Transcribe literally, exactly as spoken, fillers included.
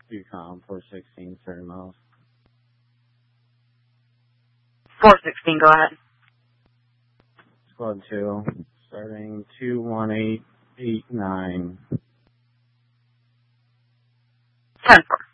Yukon, four sixteen, thirty miles. four sixteen, go ahead. Squad two, starting two one eight eight nine. ten four.